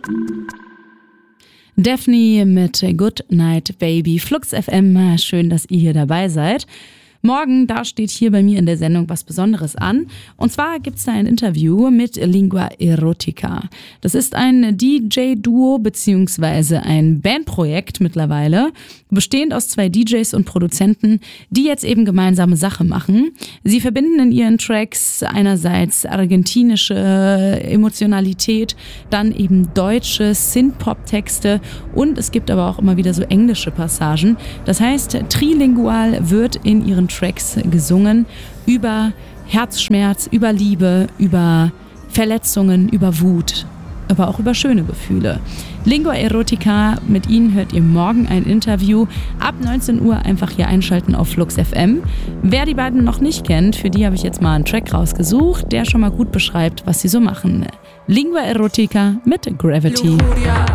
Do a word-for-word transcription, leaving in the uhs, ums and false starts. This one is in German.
Daphne mit Good Night Baby. Flux F M, schön, dass ihr hier dabei seid. Morgen, da steht hier bei mir in der Sendung was Besonderes an. Und zwar gibt's da ein Interview mit Lingua Erotica. Das ist ein D J-Duo beziehungsweise ein Bandprojekt mittlerweile, bestehend aus zwei D Js und Produzenten, die jetzt eben gemeinsame Sache machen. Sie verbinden in ihren Tracks einerseits argentinische Emotionalität, dann eben deutsche Synth-Pop-Texte und es gibt aber auch immer wieder so englische Passagen. Das heißt, trilingual wird in ihren Tracks gesungen über Herzschmerz, über Liebe, über Verletzungen, über Wut, aber auch über schöne Gefühle. Lingua Erotica, mit ihnen hört ihr morgen ein Interview. Ab neunzehn Uhr einfach hier einschalten auf Flux F M. Wer die beiden noch nicht kennt, für die habe ich jetzt mal einen Track rausgesucht, der schon mal gut beschreibt, was sie so machen. Lingua Erotica mit Gravity. Lujuria.